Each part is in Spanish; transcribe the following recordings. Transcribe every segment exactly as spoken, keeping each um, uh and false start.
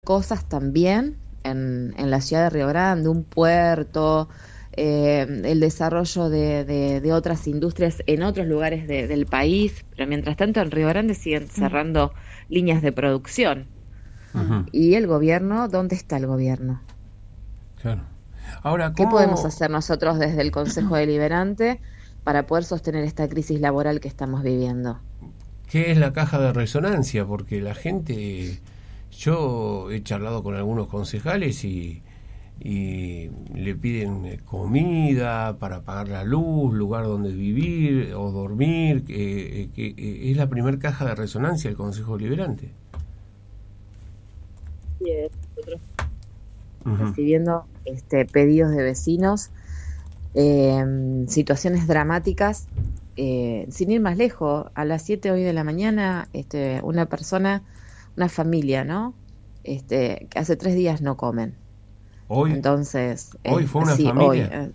cosas también en, en la ciudad de Río Grande, un puerto, eh, el desarrollo de, de, de otras industrias en otros lugares de, del país, pero mientras tanto en Río Grande siguen cerrando mm. líneas de producción. Uh-huh. ¿Y el gobierno? ¿Dónde está el gobierno? Claro. Ahora, ¿Qué podemos hacer nosotros desde el Consejo Deliberante para poder sostener esta crisis laboral que estamos viviendo? ¿Qué es la caja de resonancia? Porque la gente, yo he charlado con algunos concejales y, y le piden comida para pagar la luz, lugar donde vivir o dormir, que, que, que es la primer caja de resonancia del Consejo Deliberante. Sí, nosotros uh-huh. recibiendo este, pedidos de vecinos, eh, situaciones dramáticas. Eh, sin ir más lejos, a las siete hoy de la mañana, este, una persona, una familia, ¿no? Este, que hace tres días no comen. Hoy. Entonces, hoy eh, fue una sí, familia. Hoy, eh,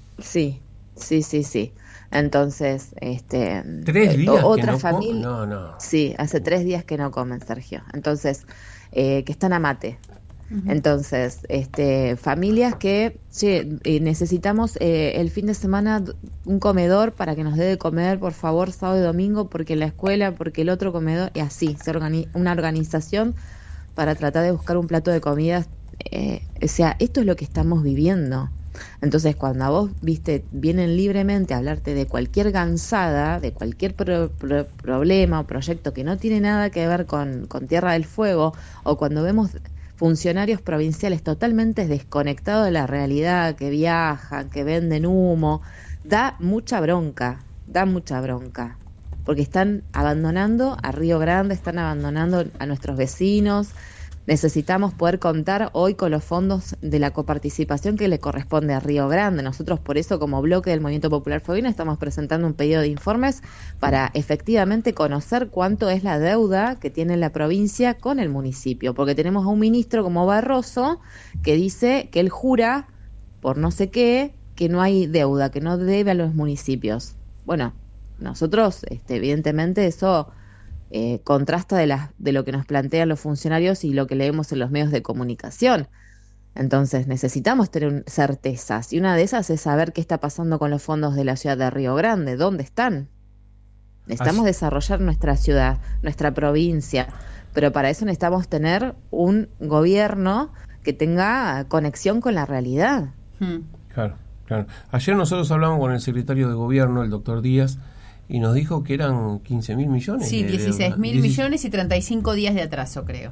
sí, sí, sí, sí. Entonces, este, tres días eh, otra que no familia. No, no. Sí, hace tres días que no comen, Sergio. Entonces, eh, que están a mate. Uh-huh. Entonces, este, familias que che, necesitamos eh, el fin de semana un comedor para que nos dé de comer, por favor, sábado y domingo, porque la escuela, porque el otro comedor, y así, se organi- una organización para tratar de buscar un plato de comida. Eh, o sea, esto es lo que estamos viviendo. Entonces, cuando a vos, viste, vienen libremente a hablarte de cualquier gansada, de cualquier pro- pro- problema o proyecto que no tiene nada que ver con, con Tierra del Fuego, o cuando vemos funcionarios provinciales totalmente desconectados de la realidad, que viajan, que venden humo, da mucha bronca, da mucha bronca, porque están abandonando a Río Grande, están abandonando a nuestros vecinos. Necesitamos poder contar hoy con los fondos de la coparticipación que le corresponde a Río Grande. Nosotros por eso, como bloque del Movimiento Popular Fueguino, estamos presentando un pedido de informes para efectivamente conocer cuánto es la deuda que tiene la provincia con el municipio, porque tenemos a un ministro como Barroso que dice que él jura, por no sé qué, que no hay deuda, que no debe a los municipios. Bueno, nosotros, este, evidentemente, eso... Eh, contrasta de, la, de lo que nos plantean los funcionarios y lo que leemos en los medios de comunicación. Entonces necesitamos tener certezas, y una de esas es saber qué está pasando con los fondos de la ciudad de Río Grande, dónde están. Necesitamos Así. desarrollar nuestra ciudad, nuestra provincia, pero para eso necesitamos tener un gobierno que tenga conexión con la realidad. Hmm. Claro, claro. Ayer nosotros hablamos con el secretario de gobierno, el doctor Díaz, y nos dijo que eran quince mil millones. Sí, dieciséis mil millones y treinta y cinco días de atraso, creo.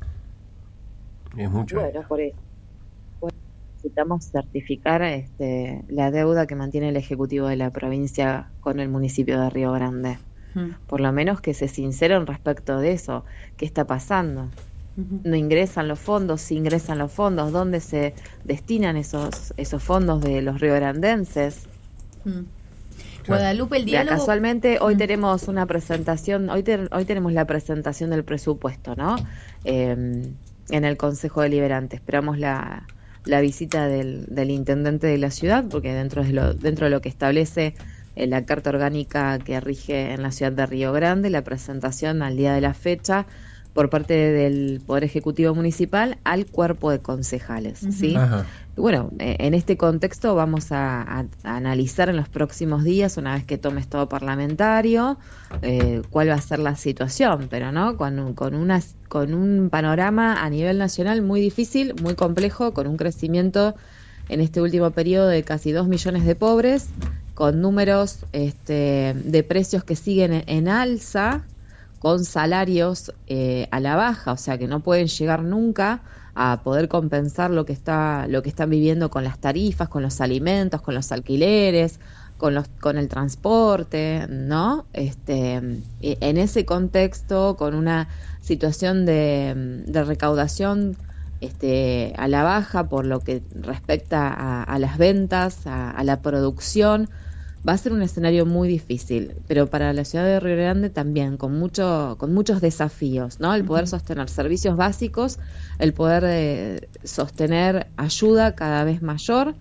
Es mucho. Bueno, por eso bueno, necesitamos certificar este, la deuda que mantiene el Ejecutivo de la provincia con el municipio de Río Grande. Uh-huh. Por lo menos que se sinceren respecto de eso. ¿Qué está pasando? Uh-huh. No ingresan los fondos, si ingresan los fondos, ¿dónde se destinan esos, esos fondos de los riograndenses? Uh-huh. Guadalupe, el diálogo... Ya, casualmente hoy tenemos una presentación, hoy, te, hoy tenemos la presentación del presupuesto, ¿no? Eh, en el Consejo Deliberante. Esperamos la, la visita del, del intendente de la ciudad, porque dentro de lo, dentro de lo que establece eh, la carta orgánica que rige en la ciudad de Río Grande, la presentación al día de la fecha por parte del Poder Ejecutivo Municipal al cuerpo de concejales, uh-huh. ¿sí? Ajá. Bueno, eh, en este contexto vamos a, a, a analizar en los próximos días, una vez que tome estado parlamentario, eh, cuál va a ser la situación, pero no con, con, una, con un panorama a nivel nacional muy difícil, muy complejo, con un crecimiento en este último periodo de casi dos millones de pobres, con números este, de precios que siguen en, en alza, con salarios eh, a la baja, o sea que no pueden llegar nunca a poder compensar lo que está lo que están viviendo con las tarifas, con los alimentos, con los alquileres, con los con el transporte, ¿no? Este, en ese contexto, con una situación de, de recaudación este, a la baja por lo que respecta a, a las ventas, a, a la producción, va a ser un escenario muy difícil, pero para la ciudad de Río Grande también, con mucho, con muchos desafíos, ¿no? El poder sostener servicios básicos, el poder eh, sostener ayuda cada vez mayor,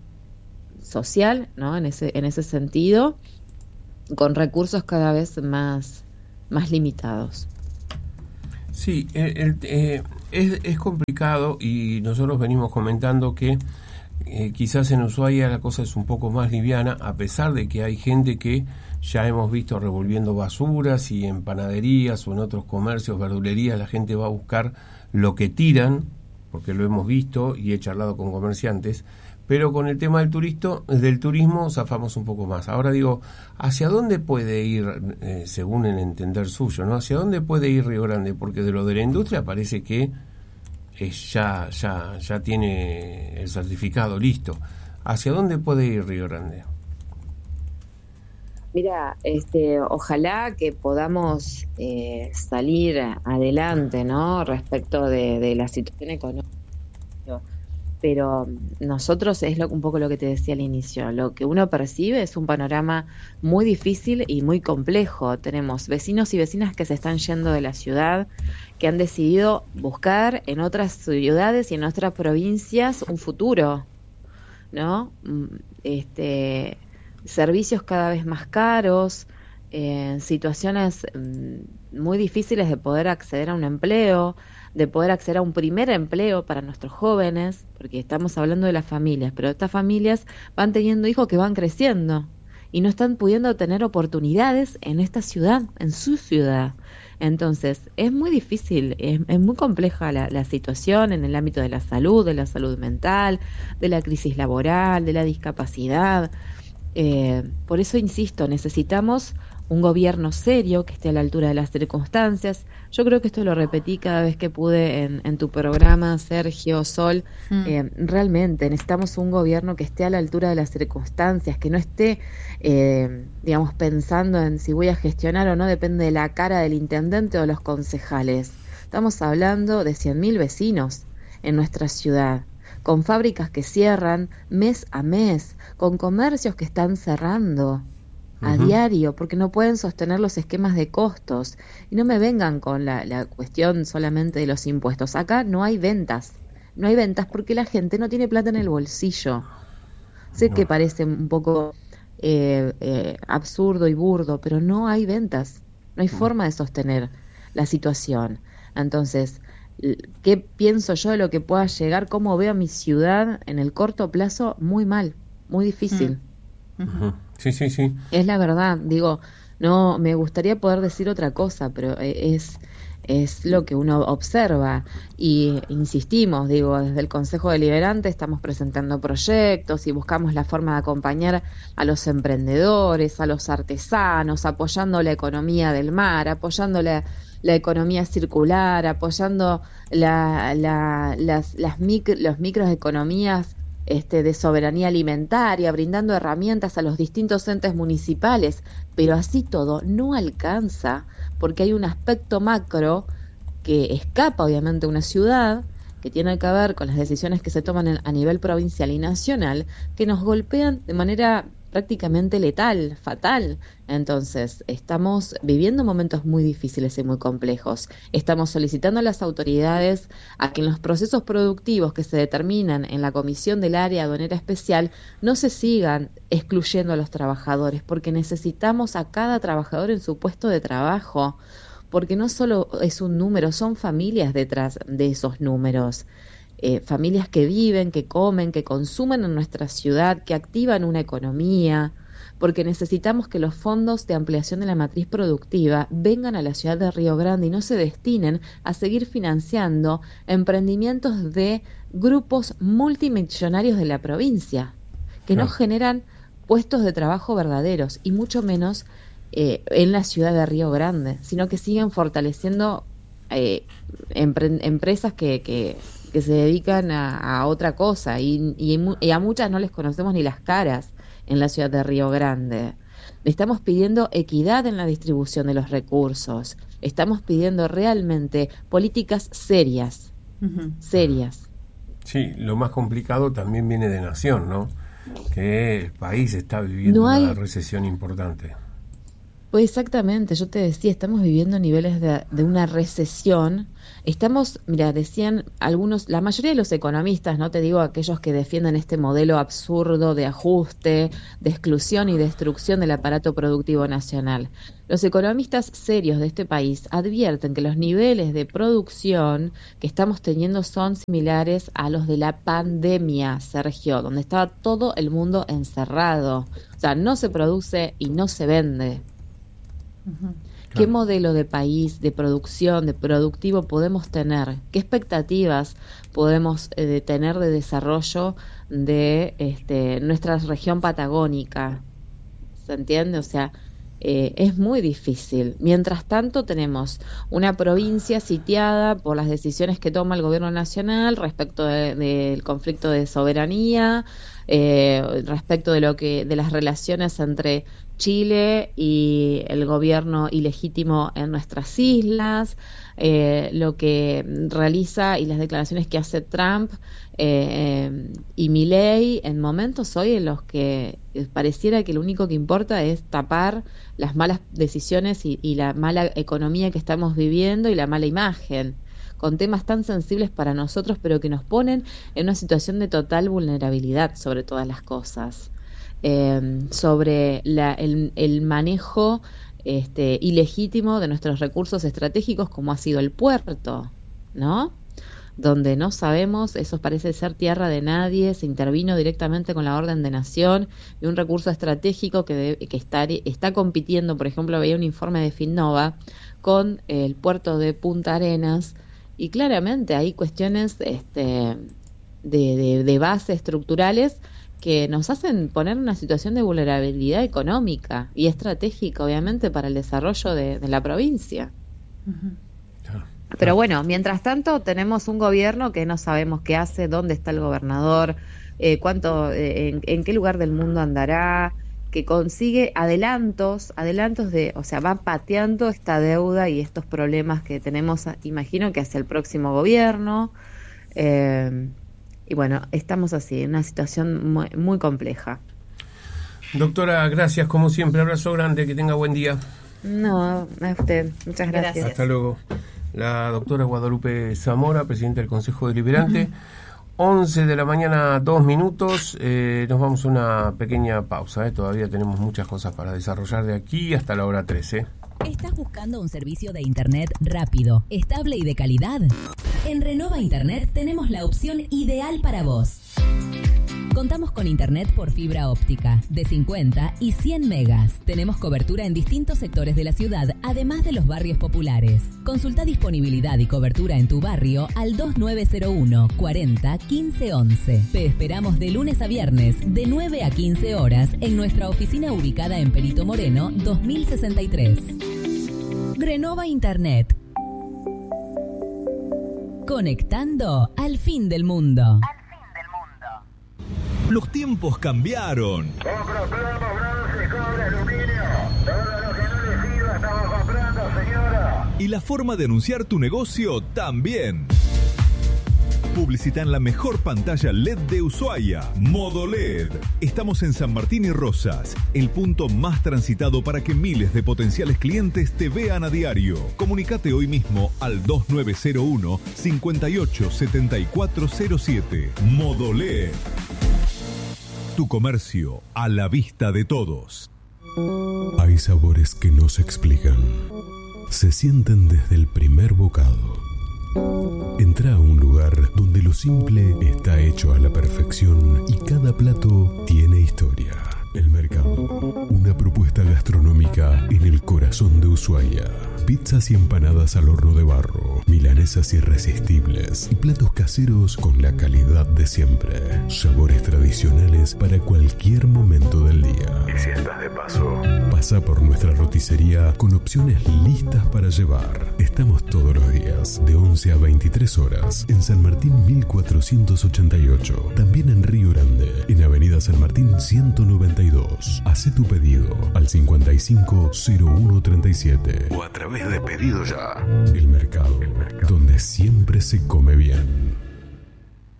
social, ¿no? En ese, en ese sentido, con recursos cada vez más, más limitados. Sí, el, el, eh, es, es complicado y nosotros venimos comentando que eh, quizás en Ushuaia la cosa es un poco más liviana, a pesar de que hay gente que ya hemos visto revolviendo basuras y en panaderías o en otros comercios, verdulerías, la gente va a buscar lo que tiran, porque lo hemos visto y he charlado con comerciantes, pero con el tema del turisto, del turismo zafamos un poco más. Ahora digo, ¿hacia dónde puede ir, eh, según el entender suyo, ¿no? ¿Hacia dónde puede ir Río Grande? Porque de lo de la industria parece que eh, ya, ya, ya tiene el certificado listo. ¿Hacia dónde puede ir Río Grande? Mira, este, ojalá que podamos eh, salir adelante, ¿no? Respecto de, de la situación económica. Pero nosotros, es lo, un poco lo que te decía al inicio, lo que uno percibe es un panorama muy difícil y muy complejo. Tenemos vecinos y vecinas que se están yendo de la ciudad, que han decidido buscar en otras ciudades y en otras provincias un futuro, ¿no? Este, servicios cada vez más caros, eh, situaciones mm, muy difíciles de poder acceder a un empleo, de poder acceder a un primer empleo para nuestros jóvenes, porque estamos hablando de las familias, pero estas familias van teniendo hijos que van creciendo y no están pudiendo tener oportunidades en esta ciudad, en su ciudad. Entonces, es muy difícil, es, es muy compleja la, la situación en el ámbito de la salud, de la salud mental, de la crisis laboral, de la discapacidad. Eh, por eso insisto, necesitamos un gobierno serio que esté a la altura de las circunstancias. Yo creo que esto lo repetí cada vez que pude en, en tu programa, Sergio, Sol. Mm. Eh, realmente necesitamos un gobierno que esté a la altura de las circunstancias, que no esté, eh, digamos, pensando en si voy a gestionar o no, depende de la cara del intendente o los concejales. Estamos hablando de cien mil vecinos en nuestra ciudad, con fábricas que cierran mes a mes, con comercios que están cerrando a uh-huh. diario, porque no pueden sostener los esquemas de costos. Y no me vengan con la, la cuestión solamente de los impuestos. Acá no hay ventas, no hay ventas porque la gente no tiene plata en el bolsillo. Sé no. que parece un poco eh, eh, absurdo y burdo, pero no hay ventas, no hay no. forma de sostener la situación. Entonces, ¿qué pienso yo de lo que pueda llegar? ¿Cómo veo a mi ciudad en el corto plazo? Muy mal, muy difícil. Uh-huh. Sí, sí, sí. Es la verdad, digo, no me gustaría poder decir otra cosa, pero es es lo que uno observa y insistimos, digo, desde el Consejo Deliberante estamos presentando proyectos y buscamos la forma de acompañar a los emprendedores, a los artesanos, apoyando la economía del mar, apoyando la, la economía circular, apoyando la, la, las, las micro, los microeconomías Este, de soberanía alimentaria, brindando herramientas a los distintos entes municipales, pero así todo no alcanza, porque hay un aspecto macro que escapa obviamente a una ciudad, que tiene que ver con las decisiones que se toman a nivel provincial y nacional, que nos golpean de manera prácticamente letal, fatal. Entonces, estamos viviendo momentos muy difíciles y muy complejos. Estamos solicitando a las autoridades a que en los procesos productivos que se determinan en la Comisión del Área Aduanera Especial no se sigan excluyendo a los trabajadores, porque necesitamos a cada trabajador en su puesto de trabajo, porque no solo es un número, son familias detrás de esos números. Eh, familias que viven, que comen, que consumen en nuestra ciudad, que activan una economía, porque necesitamos que los fondos de ampliación de la matriz productiva vengan a la ciudad de Río Grande y no se destinen a seguir financiando emprendimientos de grupos multimillonarios de la provincia, que no, no generan puestos de trabajo verdaderos y mucho menos eh, en la ciudad de Río Grande, sino que siguen fortaleciendo eh, empre- empresas que... que que se dedican a, a otra cosa y, y, y a muchas no les conocemos ni las caras en la ciudad de Río Grande. Estamos pidiendo equidad en la distribución de los recursos, estamos pidiendo realmente políticas serias, uh-huh. serias. Sí, lo más complicado también viene de Nación, ¿no? Que el país está viviendo no hay... una recesión importante. Pues exactamente, yo te decía, estamos viviendo niveles de, de una recesión. Estamos, mira, decían algunos, la mayoría de los economistas, no te digo aquellos que defienden este modelo absurdo de ajuste, de exclusión y destrucción del aparato productivo nacional. Los economistas serios de este país advierten que los niveles de producción que estamos teniendo son similares a los de la pandemia, Sergio, donde estaba todo el mundo encerrado. O sea, no se produce y no se vende. Uh-huh. ¿Qué claro. modelo de país, de producción, de productivo podemos tener? ¿Qué expectativas podemos eh, tener de desarrollo de este, nuestra región patagónica? ¿Se entiende? O sea, eh, es muy difícil. Mientras tanto, tenemos una provincia sitiada por las decisiones que toma el gobierno nacional respecto del de, de conflicto de soberanía, eh, respecto de lo que de las relaciones entre Chile y el gobierno ilegítimo en nuestras islas, eh, lo que realiza y las declaraciones que hace Trump eh, y Milei en momentos hoy en los que pareciera que lo único que importa es tapar las malas decisiones y, y la mala economía que estamos viviendo y la mala imagen, con temas tan sensibles para nosotros, pero que nos ponen en una situación de total vulnerabilidad sobre todas las cosas. Eh, sobre la, el, el manejo este, ilegítimo de nuestros recursos estratégicos, como ha sido el puerto, ¿no? Donde no sabemos, eso parece ser tierra de nadie, se intervino directamente con la orden de nación y un recurso estratégico que, de, que está, está compitiendo, por ejemplo, veía un informe de Finnova con el puerto de Punta Arenas, y claramente hay cuestiones este, de, de, de base estructurales que nos hacen poner en una situación de vulnerabilidad económica y estratégica, obviamente, para el desarrollo de, de la provincia. Uh-huh. Pero bueno, mientras tanto tenemos un gobierno que no sabemos qué hace, dónde está el gobernador, eh, cuánto, eh, en, en qué lugar del mundo andará, que consigue adelantos, adelantos de, o sea, va pateando esta deuda y estos problemas que tenemos, imagino que hacia el próximo gobierno. Eh, Y bueno, estamos así, en una situación muy, muy compleja. Doctora, gracias como siempre. Abrazo grande, que tenga buen día. No, a usted. Muchas gracias. gracias. Hasta luego. La doctora Guadalupe Zamora, presidenta del Consejo Deliberante. Uh-huh. once de la mañana, dos minutos. Eh, nos vamos a una pequeña pausa. Eh. Todavía tenemos muchas cosas para desarrollar de aquí hasta la hora trece. ¿Estás buscando un servicio de Internet rápido, estable y de calidad? En Renova Internet tenemos la opción ideal para vos. Contamos con Internet por fibra óptica de cincuenta y cien megas. Tenemos cobertura en distintos sectores de la ciudad, además de los barrios populares. Consulta disponibilidad y cobertura en tu barrio al dos nueve cero uno, cuarenta, quince once. Te esperamos de lunes a viernes, de nueve a quince horas, en nuestra oficina ubicada en Perito Moreno, dos mil sesenta y tres. Renova Internet. Conectando al fin del mundo. Al fin del mundo. Los tiempos cambiaron. Compro plomo, bronce, cobre, aluminio. Todo lo que no le sirva estamos comprando, señora. Y la forma de anunciar tu negocio también. Publicita en la mejor pantalla L E D de Ushuaia, Modo L E D. Estamos en San Martín y Rosas, el punto más transitado para que miles de potenciales clientes te vean a diario. Comunicate hoy mismo al dos nueve cero uno, cinco ocho siete cuatro cero siete. Modo L E D. Tu comercio a la vista de todos. Hay sabores que no se explican. Se sienten desde el primer bocado. Entra a un lugar donde lo simple está hecho a la perfección y cada plato tiene historia. El Mercado, una propuesta gastronómica en el corazón de Ushuaia. Pizzas y empanadas al horno de barro, milanesas irresistibles y platos caseros con la calidad de siempre. Sabores tradicionales para cualquier momento del día. Y si estás de paso, pasa por nuestra roticería con opciones listas para llevar. Estamos todos los días de once a veintitrés horas en San Martín mil cuatrocientos ochenta y ocho. También en Río Grande, en Avenida San Martín ciento noventa y dos. Hacé tu pedido al cincuenta y cinco cero uno treinta y siete o a través de Pedido Ya. El Mercado, El Mercado, donde siempre se come bien.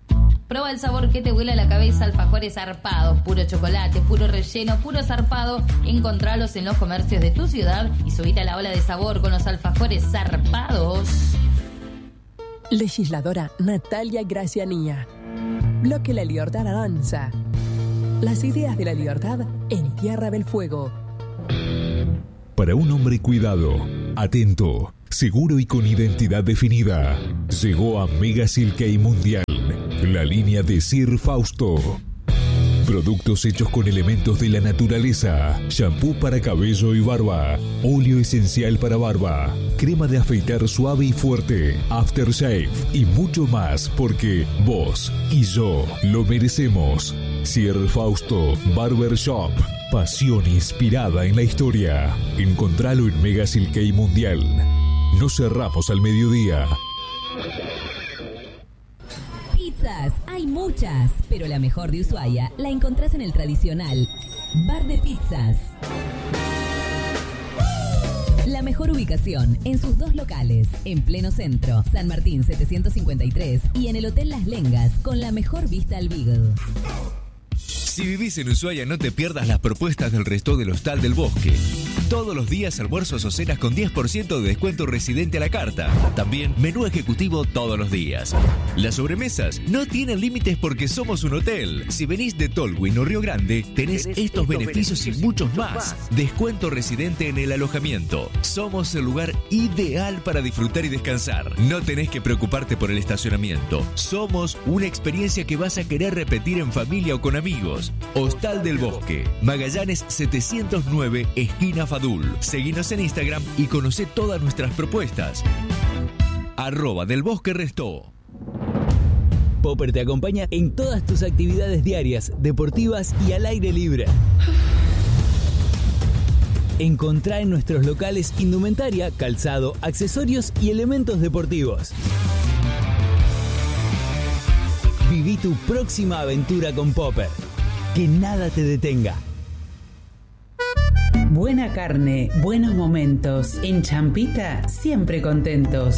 Proba el sabor que te vuela la cabeza, alfajores zarpados, puro chocolate, puro relleno, puro zarpado. Encontralos en los comercios de tu ciudad y subite a la ola de sabor con los alfajores zarpados. Legisladora Natalia Gracianía. Bloque La Libertad Avanza. Las ideas de la libertad en Tierra del Fuego. Para un hombre cuidado, atento, seguro y con identidad definida, llegó a Mega Silkei Mundial, la línea de Sir Fausto. Productos hechos con elementos de la naturaleza, shampoo para cabello y barba, óleo esencial para barba, crema de afeitar suave y fuerte, aftershave y mucho más, porque vos y yo lo merecemos. Sir Fausto Barber Shop, pasión inspirada en la historia. Encontralo en Mega Silkei Mundial. No cerramos al mediodía. Pizzas, hay muchas, pero la mejor de Ushuaia la encontrás en el tradicional Bar de Pizzas. La mejor ubicación en sus dos locales, en pleno centro, San Martín setecientos cincuenta y tres, y en el Hotel Las Lengas, con la mejor vista al Beagle. Si vivís en Ushuaia, no te pierdas las propuestas del resto del Hostal del Bosque. Todos los días almuerzos o cenas con diez por ciento de descuento residente a la carta. También menú ejecutivo todos los días. Las sobremesas no tienen límites porque somos un hotel. Si venís de Tolwyn o Río Grande, tenés, tenés estos, estos beneficios, beneficios y muchos más. más. Descuento residente en el alojamiento. Somos el lugar ideal para disfrutar y descansar. No tenés que preocuparte por el estacionamiento. Somos una experiencia que vas a querer repetir en familia o con amigos. Hostal del Bosque, Magallanes setecientos nueve, esquina Fadul. Seguinos en Instagram y conocé todas nuestras propuestas. Arroba del Bosque Restó. Popper te acompaña en todas tus actividades diarias, deportivas y al aire libre. Encontrá en nuestros locales indumentaria, calzado, accesorios y elementos deportivos. Viví tu próxima aventura con Popper. Que nada te detenga. Buena carne, buenos momentos. En Champita, siempre contentos.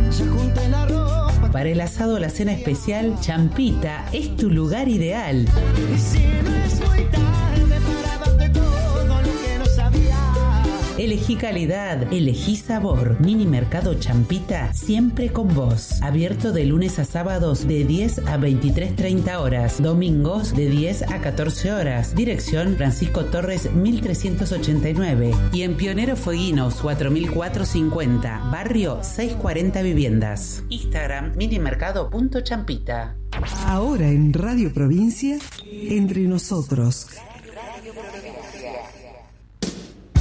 Para el asado o la cena especial, Champita es tu lugar ideal. Y si no es muy tarde para darte todo lo que no sabía. Elegí calidad, elegí sabor. Mini Mercado Champita, siempre con vos. Abierto de lunes a sábados de diez a veintitrés treinta horas. Domingos de diez a catorce horas. Dirección Francisco Torres mil trescientos ochenta y nueve. Y en Pionero Fueguinos cuatro mil cuatrocientos cincuenta. Barrio seiscientos cuarenta Viviendas. Instagram minimercado punto champita. Ahora en Radio Provincia, Entre Nosotros. Radio Provincia.